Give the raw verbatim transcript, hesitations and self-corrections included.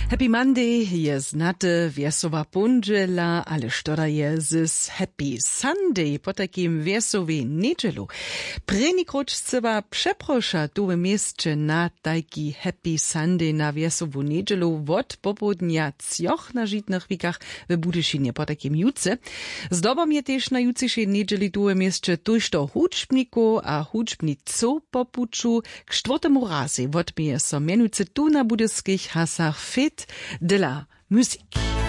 Happy Monday je znate wiesowa pondziela, ale sztoda je z Happy Sunday po takim wiesowej niedzielu. Preni kroć chceba przeprosza tu w mieście na taki Happy Sunday na wiesową niedzielu od popołudnia cioch na żitnych wikach w Budyszynie po takim juce. Zdobom je też na jutrzejszej niedzieli tu w mieście tuż do huczbniku a huczbnicu popuczu k czwartemu razy odmije so mianujcy tu na budyskich hasach fit de la musique.